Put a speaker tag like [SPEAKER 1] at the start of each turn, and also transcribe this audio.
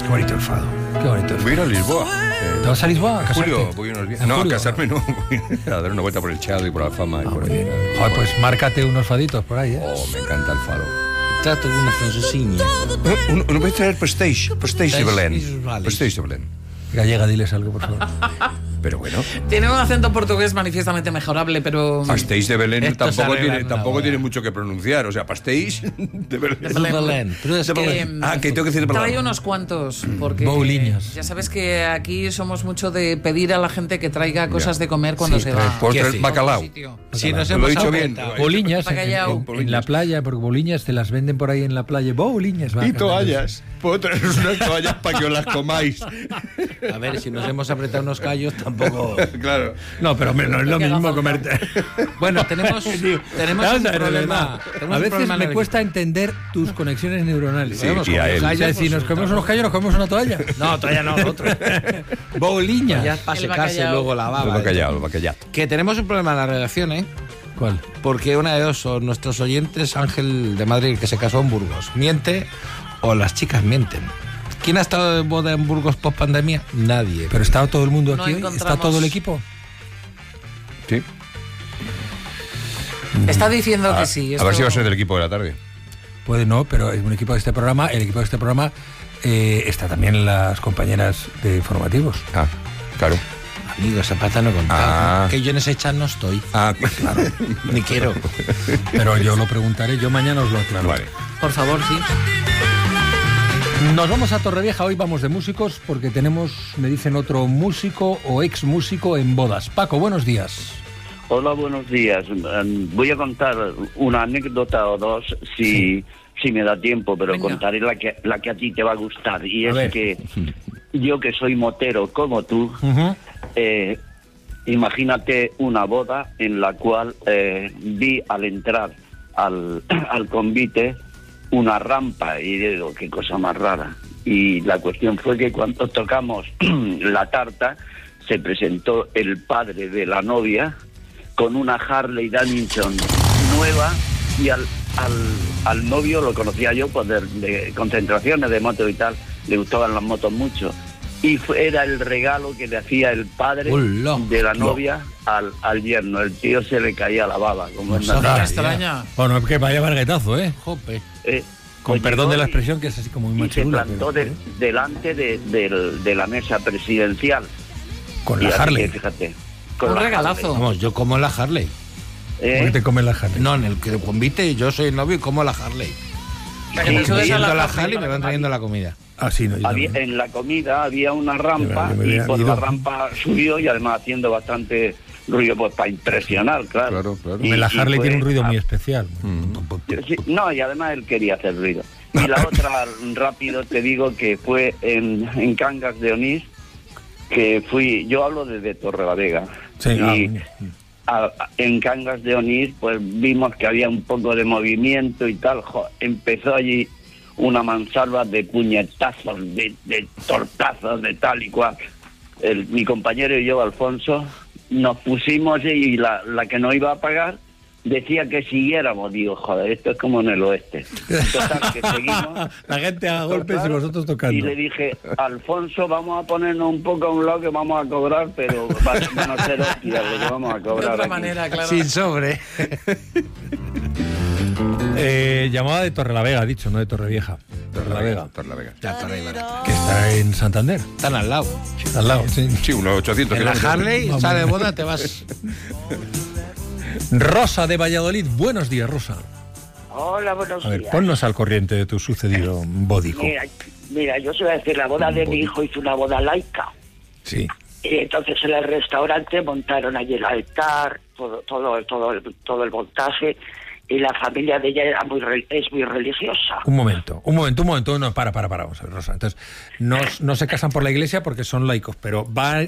[SPEAKER 1] Qué bonito el fado. Qué bonito el fado.
[SPEAKER 2] Voy a ir a Lisboa.
[SPEAKER 1] ¿Te vas a Lisboa a casarte?
[SPEAKER 2] Julio, voy unos días.
[SPEAKER 1] ¿En
[SPEAKER 2] No,
[SPEAKER 1] julio?
[SPEAKER 2] a casarme no. Voy a dar una vuelta por el Chado y por la Fama. Y por
[SPEAKER 1] Muy
[SPEAKER 2] ahí.
[SPEAKER 1] bien. Joder, pues márcate unos faditos por ahí, ¿eh?
[SPEAKER 2] Oh, me encanta el fado.
[SPEAKER 3] Trato una francesinha.
[SPEAKER 2] Uno puede traer prestige de Belén.
[SPEAKER 3] Vale.
[SPEAKER 2] Prestige de Belén.
[SPEAKER 1] Gallega, diles algo, por favor.
[SPEAKER 2] Pero bueno,
[SPEAKER 4] Tiene un acento portugués manifiestamente mejorable, pero...
[SPEAKER 2] pastéis de Belén
[SPEAKER 3] Esto se arregla
[SPEAKER 2] tampoco
[SPEAKER 3] una
[SPEAKER 2] tiene
[SPEAKER 3] hora.
[SPEAKER 2] mucho que pronunciar. O sea, pastéis de Belén.
[SPEAKER 4] De Belén.
[SPEAKER 3] Belén. Pero es que...
[SPEAKER 2] Que tengo que decir de
[SPEAKER 4] Trae
[SPEAKER 2] Belén.
[SPEAKER 4] unos cuantos, porque
[SPEAKER 1] Bouliñas.
[SPEAKER 4] ya sabes que aquí somos mucho de pedir a la gente que traiga cosas de comer cuando
[SPEAKER 1] Sí,
[SPEAKER 4] se
[SPEAKER 1] trae-
[SPEAKER 4] va.
[SPEAKER 2] Puedo
[SPEAKER 3] ¿Qué
[SPEAKER 2] traer
[SPEAKER 3] sí?
[SPEAKER 2] bacalao.
[SPEAKER 3] Si nos
[SPEAKER 2] Lo he
[SPEAKER 3] hemos
[SPEAKER 2] dicho bien.
[SPEAKER 3] apretado.
[SPEAKER 1] Boliñas
[SPEAKER 4] Bacalao.
[SPEAKER 1] en la playa, porque boliñas te las venden por ahí en la playa. Boliñas, va.
[SPEAKER 2] Y toallas. Puedo traeros unas toallas para que os las comáis.
[SPEAKER 3] A ver, si nos hemos apretado unos callos, tampoco...
[SPEAKER 2] Claro.
[SPEAKER 1] No, pero hombre, no es lo
[SPEAKER 4] Que haga
[SPEAKER 1] mismo
[SPEAKER 4] falta.
[SPEAKER 1] comerte.
[SPEAKER 3] Bueno, tenemos un
[SPEAKER 1] Vamos a ver, de
[SPEAKER 3] problema.
[SPEAKER 1] verdad.
[SPEAKER 3] Tenemos
[SPEAKER 1] A
[SPEAKER 3] un
[SPEAKER 1] veces
[SPEAKER 3] problema en
[SPEAKER 1] me
[SPEAKER 3] el
[SPEAKER 1] cuesta entender tus conexiones neuronales.
[SPEAKER 2] Sí,
[SPEAKER 1] Vamos
[SPEAKER 2] y
[SPEAKER 1] con
[SPEAKER 2] a
[SPEAKER 1] los
[SPEAKER 2] él.
[SPEAKER 1] callos,
[SPEAKER 3] Callos,
[SPEAKER 1] si nos
[SPEAKER 3] pues,
[SPEAKER 1] comemos unos callos, nos comemos una toalla.
[SPEAKER 3] No, todavía no, otro.
[SPEAKER 1] Boliñas.
[SPEAKER 3] Ya para
[SPEAKER 4] El
[SPEAKER 3] secarse
[SPEAKER 4] bacallao.
[SPEAKER 3] luego la baba.
[SPEAKER 2] El bacallao.
[SPEAKER 3] Que tenemos un problema en la redacción, ¿eh?
[SPEAKER 1] ¿Cuál?
[SPEAKER 3] Porque una de dos, o nuestros oyentes, Ángel de Madrid, que se casó en Burgos, miente, o las chicas mienten. ¿Quién ha estado de boda en Burgos post pandemia? Nadie.
[SPEAKER 1] ¿Pero está todo el mundo
[SPEAKER 4] No
[SPEAKER 1] aquí hoy? ¿Está
[SPEAKER 4] encontramos-
[SPEAKER 1] todo el equipo?
[SPEAKER 2] Sí.
[SPEAKER 4] Está diciendo que sí.
[SPEAKER 2] A ver si va a ser del equipo de la tarde.
[SPEAKER 1] Puede no, pero es un equipo de este programa. El equipo de este programa está también las compañeras de informativos.
[SPEAKER 2] Ah, claro.
[SPEAKER 3] Amigo, esa pata no contaba.
[SPEAKER 2] Ah.
[SPEAKER 3] Que yo en ese chat no estoy.
[SPEAKER 2] Ah, claro.
[SPEAKER 3] Ni quiero.
[SPEAKER 1] Pero yo lo preguntaré, yo mañana os lo aclaro.
[SPEAKER 2] Vale.
[SPEAKER 4] Por favor, sí.
[SPEAKER 1] Nos vamos a Torrevieja, hoy vamos de músicos porque tenemos, me dicen, otro músico o ex músico en bodas. Paco, buenos días.
[SPEAKER 5] Hola, buenos días. Voy a contar una anécdota o dos si me da tiempo, pero
[SPEAKER 4] Venga.
[SPEAKER 5] contaré la que a ti te va a gustar. Y
[SPEAKER 1] A
[SPEAKER 5] es
[SPEAKER 1] ver.
[SPEAKER 5] que yo, que soy motero como tú, imagínate una boda en la cual vi al entrar al convite una rampa y digo, qué cosa más rara. Y la cuestión fue que cuando tocamos la tarta, se presentó el padre de la novia con una Harley Davidson nueva, y al novio lo conocía yo pues de concentraciones de moto y tal, le gustaban las motos mucho, y era el regalo que le hacía el padre
[SPEAKER 3] Hola.
[SPEAKER 5] de la novia al yerno. El tío se le caía la baba, como es
[SPEAKER 3] No
[SPEAKER 5] natural.
[SPEAKER 4] Extraña.
[SPEAKER 1] Bueno, es que vaya barguetazo, ¿eh?
[SPEAKER 3] Jope.
[SPEAKER 1] Con
[SPEAKER 5] Pues
[SPEAKER 1] perdón de la
[SPEAKER 5] llegó
[SPEAKER 1] expresión, que es así como muy
[SPEAKER 5] y se
[SPEAKER 1] machirula.
[SPEAKER 5] plantó
[SPEAKER 1] pero-
[SPEAKER 5] delante de la mesa presidencial.
[SPEAKER 1] Con
[SPEAKER 5] Y
[SPEAKER 1] la
[SPEAKER 5] así
[SPEAKER 1] Harley.
[SPEAKER 5] que, fíjate, con
[SPEAKER 4] Un
[SPEAKER 5] la
[SPEAKER 4] regalazo.
[SPEAKER 3] Vamos, yo como en la Harley.
[SPEAKER 5] Harley, ¿eh?
[SPEAKER 1] ¿Por qué te comen la Harley?
[SPEAKER 3] No, en el que convite yo soy el novio y como la Harley.
[SPEAKER 4] Para que te
[SPEAKER 5] Sí,
[SPEAKER 4] subes a
[SPEAKER 3] Yendo
[SPEAKER 4] la
[SPEAKER 3] a la
[SPEAKER 4] Harley.
[SPEAKER 3] Harley me van trayendo la comida.
[SPEAKER 1] Ah, sí, no, yo
[SPEAKER 5] Había-
[SPEAKER 1] también.
[SPEAKER 5] en la comida había una rampa
[SPEAKER 1] Yo me
[SPEAKER 5] y
[SPEAKER 1] había
[SPEAKER 5] por
[SPEAKER 1] ido.
[SPEAKER 5] la rampa subió, y además haciendo bastante ruido pues para impresionar, claro.
[SPEAKER 2] Claro, claro.
[SPEAKER 5] Y-
[SPEAKER 1] La
[SPEAKER 5] y
[SPEAKER 1] Harley
[SPEAKER 5] fue
[SPEAKER 1] tiene un ruido
[SPEAKER 5] a-
[SPEAKER 1] muy especial.
[SPEAKER 5] Sí, no, y además él quería hacer ruido. Y la otra, rápido te digo, que fue en Cangas de Onís, que fui, yo hablo desde Torrelavega.
[SPEAKER 1] Sí,
[SPEAKER 5] Y en Cangas de Onís pues vimos que había un poco de movimiento y tal. Empezó allí una mansalva de puñetazos, de tortazos, de tal y cual. Mi compañero y yo, Alfonso, nos pusimos, y la que no iba a pagar decía que siguiéramos. Digo, joder, esto es como en el oeste. Total, que seguimos.
[SPEAKER 1] La gente a golpes y
[SPEAKER 5] Claro.
[SPEAKER 1] vosotros tocando.
[SPEAKER 5] Y le dije, Alfonso, vamos a ponernos un poco a un lado, que vamos a cobrar, pero van a ser hostias lo que vamos a
[SPEAKER 4] De
[SPEAKER 5] cobrar
[SPEAKER 4] otra
[SPEAKER 5] aquí.
[SPEAKER 4] manera, claro.
[SPEAKER 3] Sin sobre.
[SPEAKER 1] Llamada de Torrelavega, ha dicho, no de Torrevieja. Torrelavega,
[SPEAKER 2] Torrelavega.
[SPEAKER 3] Ya, por ahí, barata.
[SPEAKER 1] que está en Santander,
[SPEAKER 3] Están al lado.
[SPEAKER 1] al lado. Sí.
[SPEAKER 2] Sí, unos 800
[SPEAKER 3] En la
[SPEAKER 2] kilómetros.
[SPEAKER 3] Harley,
[SPEAKER 1] Vamos.
[SPEAKER 3] sale de boda, te vas.
[SPEAKER 1] Rosa de Valladolid, buenos días, Rosa.
[SPEAKER 6] Hola, buenos
[SPEAKER 1] A ver,
[SPEAKER 6] días.
[SPEAKER 1] ponnos al corriente de tu sucedido bódico.
[SPEAKER 6] Mira, yo os iba a decir, la boda de mi hijo hizo una boda laica.
[SPEAKER 1] Sí.
[SPEAKER 6] Y entonces en el restaurante montaron allí el altar, todo el montaje, y la familia de ella es muy religiosa.
[SPEAKER 1] Un momento. No, para, vamos a ver, Rosa. Entonces, no se casan por la iglesia porque son laicos, pero va